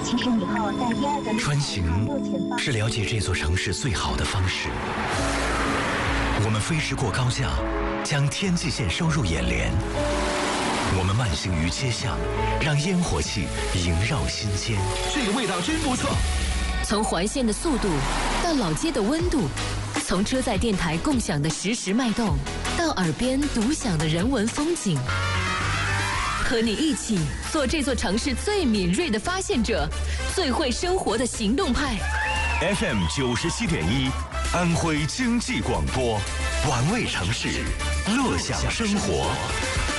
起身以后在第二个穿行是了解这座城市最好的方式。我们飞驰过高架，将天际线收入眼帘。我们慢行于街巷，让烟火气萦绕心间。 这个味道真不错。 从环线的速度到老街的温度，从车载电台共享的实时脉动，到耳边独享的人文风景。和你一起做这座城市最敏锐的发现者，最会生活的行动派。 FM 97.1，安徽经济广播，玩味城市，乐享生活。